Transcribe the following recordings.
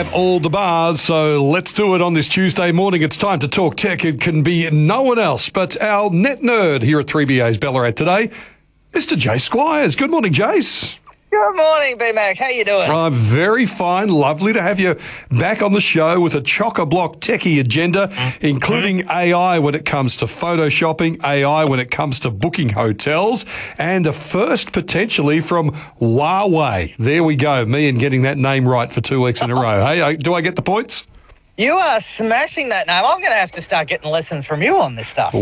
have all the bars, so let's do it on this Tuesday morning. It's time to talk tech. It can be no one else but our net nerd here at 3BA's Ballarat today, Mr. Jace Squires. Good morning, Jace. Good morning, B-Mac. How you doing? I'm very fine. Lovely to have you back on the show with a chock-a-block techie agenda, including AI when it comes to photoshopping, AI when it comes to booking hotels, and a first potentially from Huawei. There we go. Me and getting that name right for 2 weeks in a row. Hey, do I get the points? You are smashing that name. I'm going to have to start getting lessons from you on this stuff.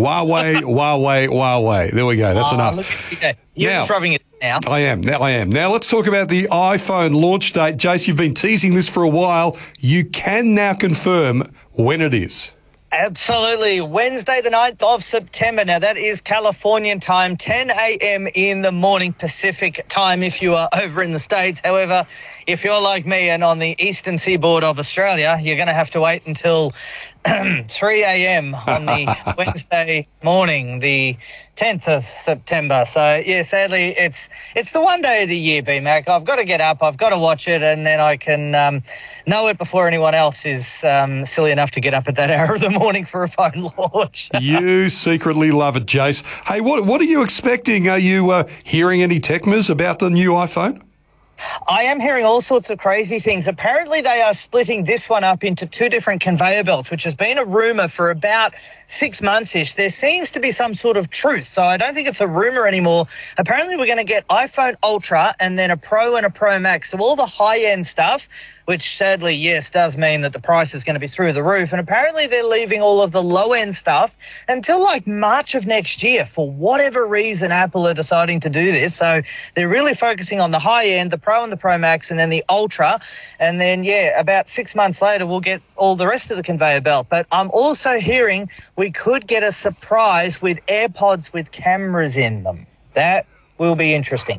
Huawei. There we go. That's enough. Look at you. You're just rubbing it now. I am. Now let's talk about the iPhone launch date. Jace, you've been teasing this for a while. You can now confirm when it is. Absolutely. Wednesday, the 9th of September. Now, that is Californian time, 10 a.m. in the morning, Pacific time if you are over in the States. However, if you're like me and on the eastern seaboard of Australia, you're going to have to wait until 3 a.m. on the Wednesday morning, the 10th of September. So, yeah, sadly, it's the one day of the year, B-Mac. I've got to get up, I've got to watch it, and then I can know it before anyone else is silly enough to get up at that hour of the morning for a phone launch. You secretly love it, Jace. Hey, what are you expecting? Are you hearing any techmas about the new iPhone? I am hearing all sorts of crazy things. Apparently, they are splitting this one up into two different conveyor belts, which has been a rumour for about 6 months-ish. There seems to be some sort of truth, so I don't think it's a rumour anymore. Apparently, we're going to get iPhone Ultra and then a Pro and a Pro Max. So all the high-end stuff, which sadly, yes, does mean that the price is going to be through the roof. And apparently they're leaving all of the low-end stuff until like March of next year. For whatever reason, Apple are deciding to do this. So they're really focusing on the high-end, the Pro and the Pro Max, and then the Ultra. And then, yeah, about 6 months later, we'll get all the rest of the conveyor belt. But I'm also hearing we could get a surprise with AirPods with cameras in them. That will be interesting.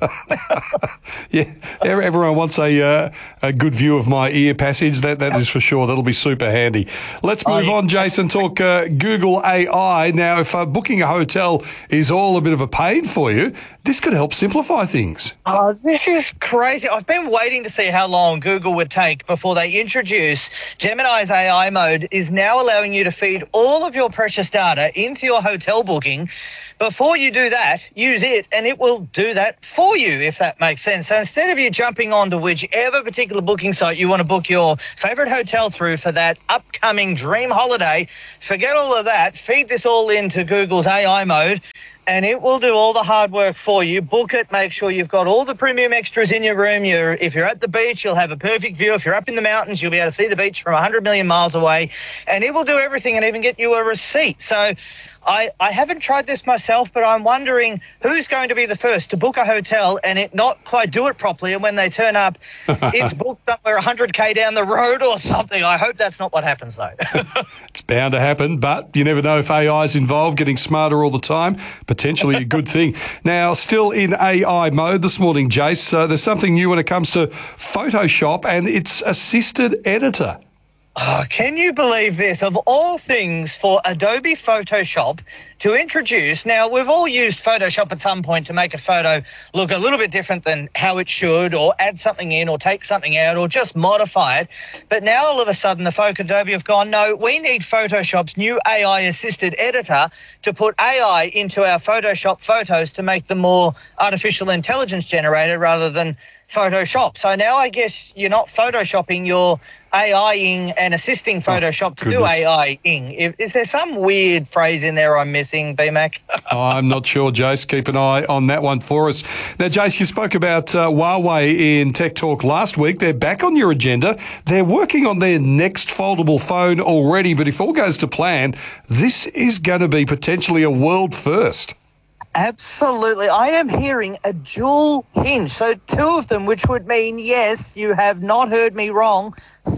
Yeah, everyone wants a good view of my ear passage. That is for sure. That'll be super handy. Let's move on, Jason. Talk Google AI. Now, if booking a hotel is all a bit of a pain for you, this could help simplify things. Oh, this is crazy. I've been waiting to see how long Google would take before they introduce Gemini's AI mode is now allowing you to feed all of your precious data into your hotel booking. Before you do that, use it, and it will do that for you, if that makes sense. So instead of you jumping onto whichever particular booking site you want to book your favourite hotel through for that upcoming dream holiday, forget all of that, feed this all into Google's AI mode, and it will do all the hard work for you. Book it, make sure you've got all the premium extras in your room. If you're at the beach, you'll have a perfect view. If you're up in the mountains, you'll be able to see the beach from 100 million miles away, and it will do everything and even get you a receipt. So I haven't tried this myself, but I'm wondering who's going to be the first to book a hotel and it not quite do it properly, and when they turn up, it's booked somewhere 100K down the road or something. I hope that's not what happens, though. It's bound to happen, but you never know if AI is involved, getting smarter all the time, potentially a good thing. Now, still in AI mode this morning, Jace, there's something new when it comes to Photoshop and its assisted editor. Oh, can you believe this? Of all things for Adobe Photoshop to introduce, now we've all used Photoshop at some point to make a photo look a little bit different than how it should, or add something in or take something out or just modify it. But now all of a sudden the folk at Adobe have gone, no, we need Photoshop's new AI-assisted editor to put AI into our Photoshop photos to make them more artificial intelligence generated rather than Photoshop. So now I guess you're not Photoshopping, you're AI-ing and assisting Photoshop to do AI-ing. Is there some weird phrase in there I'm missing, B-Mac? I'm not sure, Jace. Keep an eye on that one for us. Now, Jace, you spoke about Huawei in Tech Talk last week. They're back on your agenda. They're working on their next foldable phone already, but if all goes to plan, this is going to be potentially a world first. Absolutely. I am hearing a dual hinge. So 2 of them, which would mean, yes, you have not heard me wrong,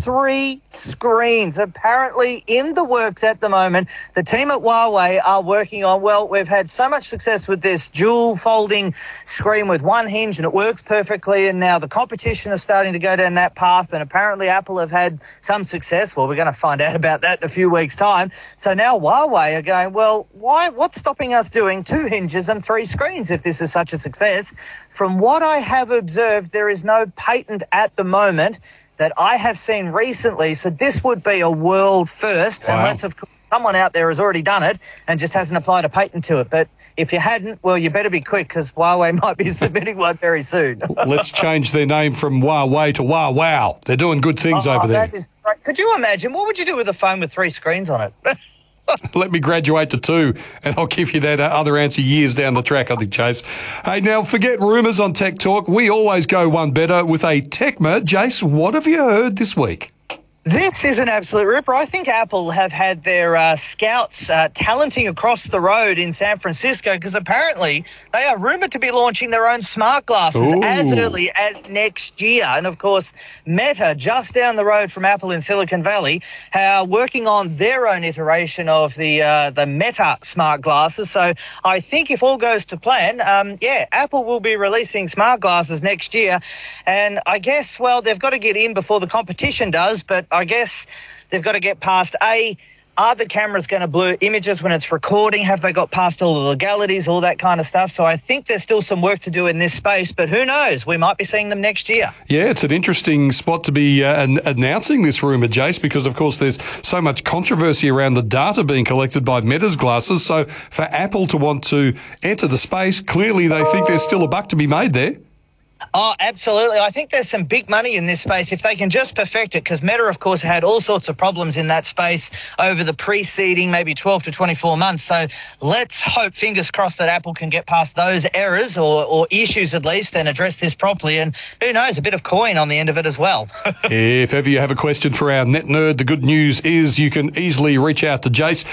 3 screens apparently in the works at the moment. The team at Huawei are working on, well, we've had so much success with this dual folding screen with one hinge and it works perfectly, and now the competition is starting to go down that path, and apparently Apple have had some success. Well, we're going to find out about that in a few weeks' time. So now Huawei are going, well, what's stopping us doing 2 hinges and 3 screens if this is such a success? From what I have observed, there is no patent at the moment. that I have seen recently. So this would be a world first, unless, of course, someone out there has already done it and just hasn't applied a patent to it. But if you hadn't, well, you better be quick because Huawei might be submitting one very soon. Let's change their name from Huawei to Wow. They're doing good things over there. That is great. Could you imagine? What would you do with a phone with 3 screens on it? Let me graduate to 2, and I'll give you that other answer years down the track, I think, Jace. Hey, now, forget rumours on Tech Talk. We always go one better with a Techma. Jace, what have you heard this week? This is an absolute ripper. I think Apple have had their scouts talenting across the road in San Francisco because apparently they are rumoured to be launching their own smart glasses as early as next year. And, of course, Meta, just down the road from Apple in Silicon Valley, are working on their own iteration of the Meta smart glasses. So I think if all goes to plan, Apple will be releasing smart glasses next year. And I guess, well, they've got to get in before the competition does, but I guess they've got to get past, are the cameras going to blur images when it's recording? Have they got past all the legalities, all that kind of stuff? So I think there's still some work to do in this space, but who knows? We might be seeing them next year. Yeah, it's an interesting spot to be announcing this rumour, Jace, because, of course, there's so much controversy around the data being collected by Meta's glasses. So for Apple to want to enter the space, clearly they think there's still a buck to be made there. Oh, absolutely. I think there's some big money in this space if they can just perfect it, because Meta, of course, had all sorts of problems in that space over the preceding maybe 12 to 24 months. So let's hope, fingers crossed, that Apple can get past those errors or issues at least and address this properly. And who knows, a bit of coin on the end of it as well. If ever you have a question for our net nerd, the good news is you can easily reach out to Jace.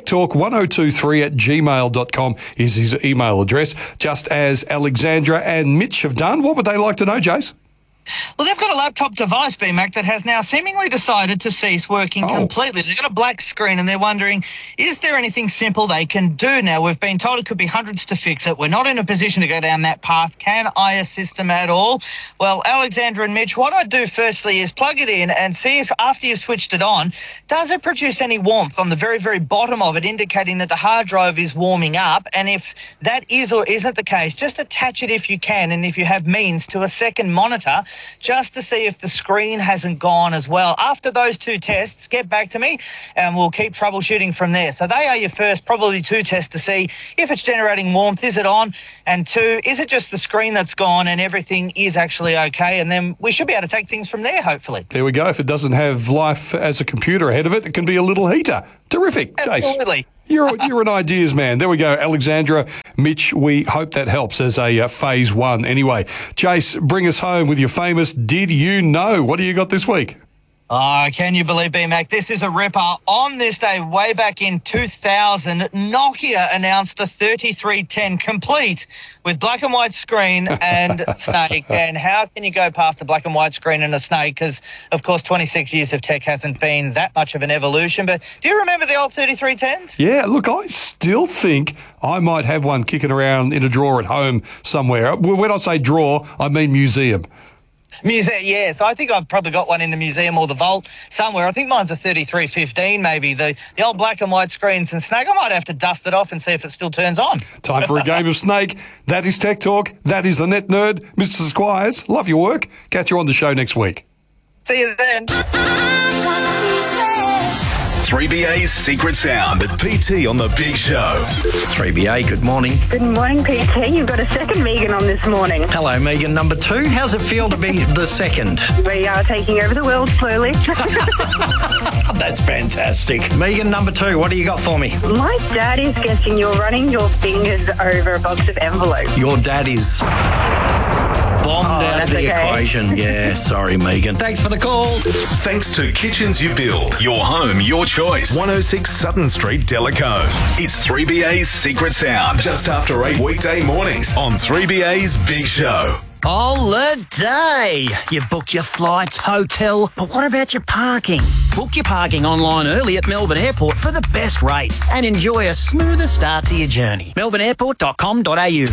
techtalk1023@gmail.com is his email address, just as Alexandra and Mitch have done. What would they like to know, Jace? Well, they've got a laptop device, BMAC, that has now seemingly decided to cease working completely. They've got a black screen and they're wondering, is there anything simple they can do now? We've been told it could be hundreds to fix it. We're not in a position to go down that path. Can I assist them at all? Well, Alexandra and Mitch, what I'd do firstly is plug it in and see if after you've switched it on, does it produce any warmth on the very, very bottom of it, indicating that the hard drive is warming up? And if that is or isn't the case, just attach it if you can, and if you have means, to a second monitor, just to see if the screen hasn't gone as well. After those 2 tests, get back to me and we'll keep troubleshooting from there. So they are your first, probably 2 tests to see if it's generating warmth, is it on? And 2, is it just the screen that's gone and everything is actually okay? And then we should be able to take things from there, hopefully. There we go. If it doesn't have life as a computer ahead of it, it can be a little heater. Terrific, Absolutely. Jace. You're an ideas man. There we go, Alexandra, Mitch, we hope that helps as a phase 1. Anyway, Jace, bring us home with your famous Did You Know? What do you got this week? Oh, can you believe, BMAC? This is a ripper. On this day, way back in 2000, Nokia announced the 3310 complete with black and white screen and Snake. And how can you go past a black and white screen and a Snake? Because, of course, 26 years of tech hasn't been that much of an evolution. But do you remember the old 3310s? Yeah, look, I still think I might have one kicking around in a drawer at home somewhere. When I say drawer, I mean museum. Museum, yes. I think I've probably got one in the museum or the vault somewhere. I think mine's a 3315 maybe. The old black and white screens and Snake. I might have to dust it off and see if it still turns on. Time for a game of Snake. That is Tech Talk. That is the Net Nerd. Mr. Squires, love your work. Catch you on the show next week. See you then. 3BA's Secret Sound. PT on the Big Show. 3BA, good morning. Good morning, PT. You've got a second Megan on this morning. Hello, Megan number 2. How's it feel to be the second? We are taking over the world slowly. That's fantastic. Megan number 2, what do you got for me? My dad is guessing you're running your fingers over a box of envelopes. Your dad is bombed out of the equation. Yeah, sorry, Megan. Thanks for the call. Thanks to Kitchens You Build. Your home, your choice. 106 Sutton Street, Delacombe. It's 3BA's Secret Sound. Just after 8 weekday mornings on 3BA's Big Show. Holiday! You've booked your flights, hotel, but what about your parking? Book your parking online early at Melbourne Airport for the best rates and enjoy a smoother start to your journey. melbourneairport.com.au.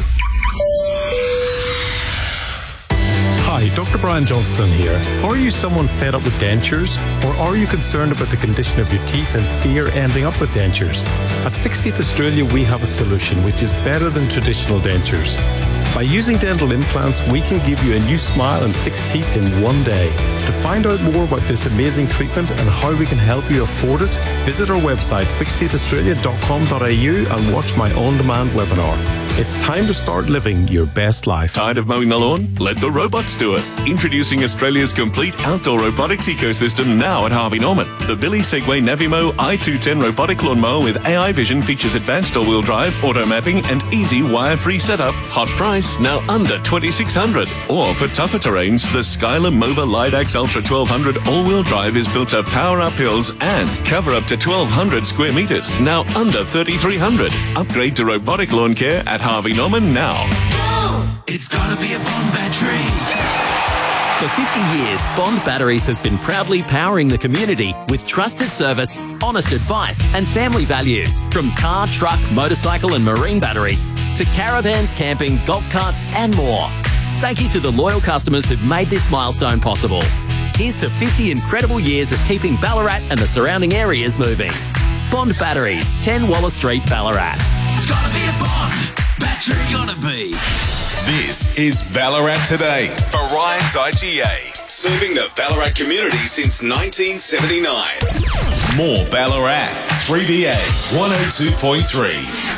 Hi, Dr. Brian Johnston here. Are you someone fed up with dentures? Or are you concerned about the condition of your teeth and fear ending up with dentures? At Fixed Teeth Australia, we have a solution which is better than traditional dentures. By using dental implants, we can give you a new smile and fix teeth in one day. To find out more about this amazing treatment and how we can help you afford it, visit our website fixteethaustralia.com.au and watch my on-demand webinar. It's time to start living your best life. Tired of mowing the lawn? Let the robots do it. Introducing Australia's complete outdoor robotics ecosystem now at Harvey Norman. The Billy Segway Navimo i210 robotic lawnmower with AI vision features advanced all-wheel drive, auto mapping and easy wire-free setup. Hot price, now under $2,600. Or for tougher terrains, the Skyler Mova Lidax Ultra 1200 all-wheel drive is built to power up hills and cover up to 1,200 square metres, now under $3,300. Upgrade to robotic lawn care at Harvey Norman now. It's gotta be a Bond battery. For 50 years, Bond Batteries has been proudly powering the community with trusted service, honest advice and family values. From car, truck, motorcycle and marine batteries to caravans, camping, golf carts and more. Thank you to the loyal customers who've made this milestone possible. Here's to 50 incredible years of keeping Ballarat and the surrounding areas moving. Bond Batteries, 10 Wallace Street, Ballarat. It's gotta be a Bond battery, gotta be. This is Ballarat Today for Ryan's IGA, serving the Ballarat community since 1979. More Ballarat, 3BA 102.3.